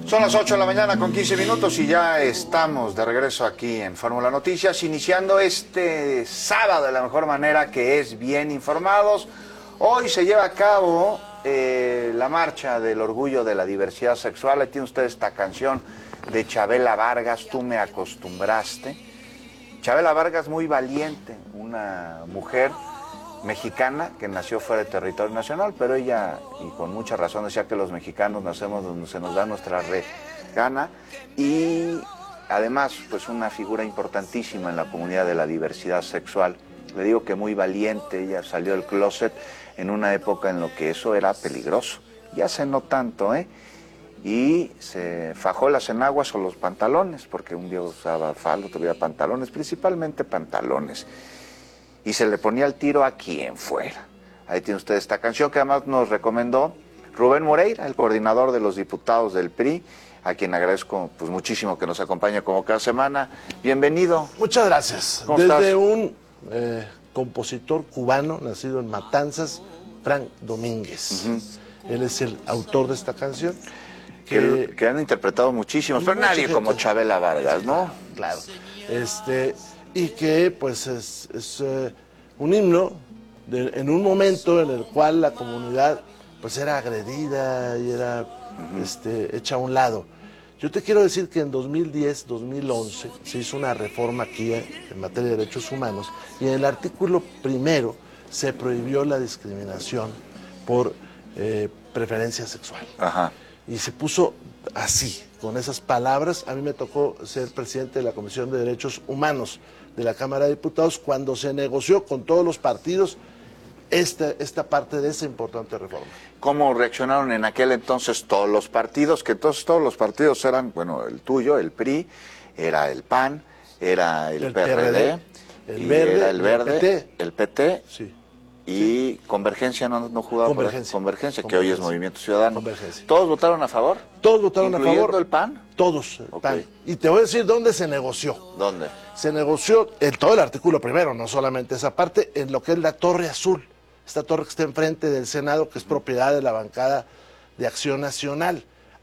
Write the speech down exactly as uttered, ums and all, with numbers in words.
Son las ocho de la mañana con quince minutos y ya estamos de regreso aquí en Fórmula Noticias, iniciando este sábado de la mejor manera, que es bien informados. Hoy se lleva a cabo eh, la marcha del orgullo de la diversidad sexual. Ahí tiene usted esta canción de Chabela Vargas, Tú me acostumbraste. Chabela Vargas, muy valiente, una mujer mexicana que nació fuera del territorio nacional, pero ella, y con mucha razón, decía que los mexicanos nacemos donde se nos da nuestra re gana, y además pues una figura importantísima en la comunidad de la diversidad sexual. Le digo que muy valiente, ella salió del closet en una época en la que eso era peligroso, ya se no tanto, ¿eh? Y se fajó las enaguas o los pantalones, porque un día usaba falda, otro día pantalones, principalmente pantalones, y se le ponía el tiro a quien fuera. Ahí tiene usted esta canción que además nos recomendó Rubén Moreira, el coordinador de los diputados del P R I, a quien agradezco pues muchísimo que nos acompañe como cada semana. Bienvenido. Muchas gracias. ¿Cómo Desde estás? un eh, compositor cubano nacido en Matanzas, Frank Domínguez. Uh-huh. Él es el autor de esta canción. Que, que, que han interpretado muchísimos, pero nadie gente. como Chabela Vargas, ¿no? Claro. Este, y que pues es, es eh, un himno de, en un momento en el cual la comunidad pues era agredida y era uh-huh. este, hecha a un lado. Yo te quiero decir que en dos mil diez, dos mil once se hizo una reforma aquí en materia de derechos humanos y en el artículo primero se prohibió la discriminación por eh, preferencia sexual. Ajá. Y se puso así, con esas palabras. A mí me tocó ser presidente de la Comisión de Derechos Humanos de la Cámara de Diputados cuando se negoció con todos los partidos esta, esta parte de esa importante reforma. ¿Cómo reaccionaron en aquel entonces todos los partidos? Que entonces todos los partidos eran, bueno, el tuyo, el P R I, era el P A N, era el, el P R D, el Verde, era el Verde, el P T. El P T sí. Y sí. Convergencia no, no jugaba Convergencia. por Convergencia, que Convergencia. hoy es Movimiento Ciudadano. Convergencia. ¿Todos votaron a favor? Todos votaron a favor. ¿Incluyendo el P A N? Todos, el okay. P A N. Y te voy a decir dónde se negoció. ¿Dónde? Se negoció en todo el artículo primero, no solamente esa parte, en lo que es la Torre Azul. Esta torre que está enfrente del Senado, que es propiedad de la bancada de Acción Nacional.